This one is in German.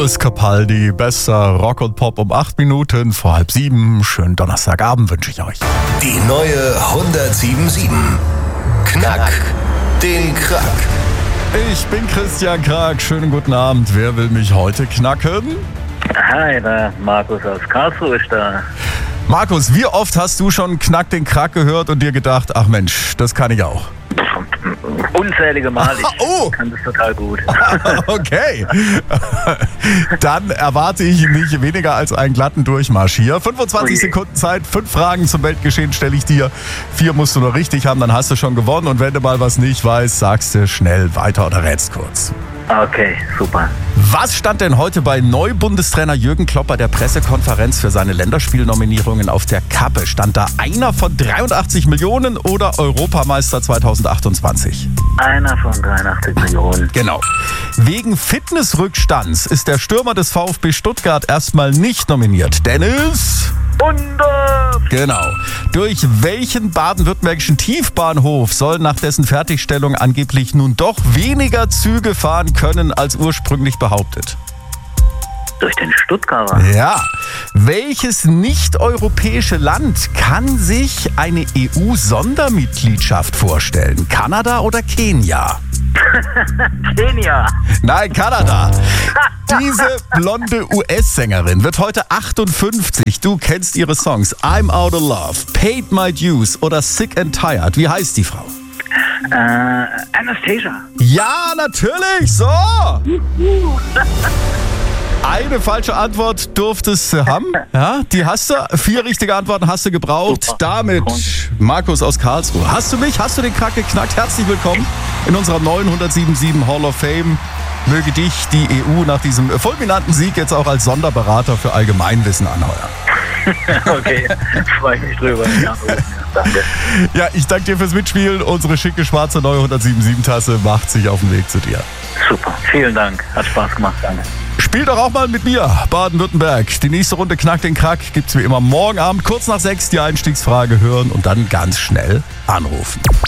Louis Capaldi, bester Rock und Pop um 8 Minuten vor 6:30. Schönen Donnerstagabend wünsche ich euch. Die neue 107.7. Knack den Krack. Ich bin Christian Krack, schönen guten Abend. Wer will mich heute knacken? Hi, der Markus aus Karlsruhe ist da. Markus, wie oft hast du schon Knack den Krack gehört und dir gedacht, ach Mensch, das kann ich auch? Unzählige Male. Oh. Ich kann das total gut. Okay. Dann erwarte ich nicht weniger als einen glatten Durchmarsch hier. 25 Sekunden Zeit, 5 Fragen zum Weltgeschehen stelle ich dir. 4 musst du noch richtig haben, dann hast du schon gewonnen. Und wenn du mal was nicht weißt, sagst du schnell weiter oder rätst kurz. Okay, super. Was stand denn heute bei Neubundestrainer Jürgen Klopp bei der Pressekonferenz für seine Länderspielnominierungen auf der Kappe? Stand da einer von 83 Millionen oder Europameister 2028? Einer von 83 Millionen. Genau. Wegen Fitnessrückstands ist der Stürmer des VfB Stuttgart erstmal nicht nominiert. Dennis? Undorf! Genau. Durch welchen baden-württembergischen Tiefbahnhof sollen nach dessen Fertigstellung angeblich nun doch weniger Züge fahren können als ursprünglich behauptet? Durch den Stuttgarter. Ja. Welches nicht-europäische Land kann sich eine EU-Sondermitgliedschaft vorstellen? Kanada oder Kenia? Kenia. Nein, Kanada. Diese blonde US-Sängerin wird heute 58. Du kennst ihre Songs I'm Out of Love, Paid My Dues oder Sick and Tired. Wie heißt die Frau? Anastasia. Ja, natürlich. So. Eine falsche Antwort durftest du haben. Ja, die hast du. 4 richtige Antworten hast du gebraucht. Super. Damit, Markus aus Karlsruhe. Hast du mich? Hast du den Krack geknackt? Herzlich willkommen in unserer neuen 107.7 Hall of Fame. Möge dich die EU nach diesem fulminanten Sieg jetzt auch als Sonderberater für Allgemeinwissen anheuern. Okay, freue ich mich drüber. Ja, danke. Ja, ich danke dir fürs Mitspielen. Unsere schicke schwarze neue 107.7 Tasse macht sich auf den Weg zu dir. Super, vielen Dank. Hat Spaß gemacht, danke. Spiel doch auch mal mit mir, Baden-Württemberg. Die nächste Runde Knack den Krack gibt's wie immer morgen Abend, kurz nach 6, die Einstiegsfrage hören und dann ganz schnell anrufen.